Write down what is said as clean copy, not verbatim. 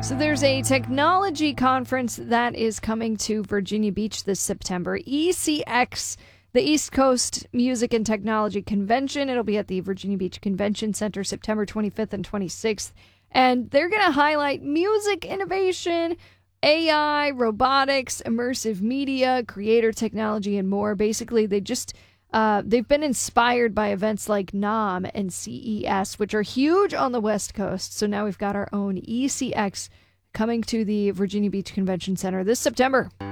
So there's a technology conference that is coming to Virginia Beach this September. ECX, the East Coast Music and Technology Convention. It'll be at the Virginia Beach Convention Center September 25th and 26th. And they're going to highlight music innovation, AI, robotics, immersive media, creator technology, and more. Basically, they've been inspired by events like NAMM and CES, which are huge on the West Coast. So now we've got our own ECX coming to the Virginia Beach Convention Center this September.